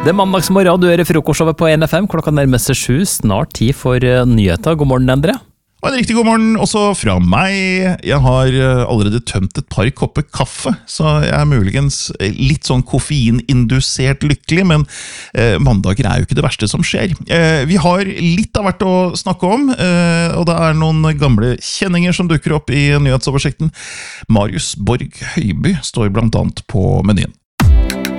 Det mandagsmorgen, du i frokostshowet på NFM. Klokka nærmer seg 7, snart tid for nyheter. God morgen, Endre. Og en riktig god morgen også fra meg. Jeg har allerede tømt et par kopper kaffe, så jeg muligens litt sånn koffeinindusert lykkelig, men mandager jo ikke det verste som skjer. Vi har litt av hvert å snakke om, og det noen gamle kjenninger som dukker opp i nyhetsoversikten. Marius Borg Høiby står blant annet på menyen.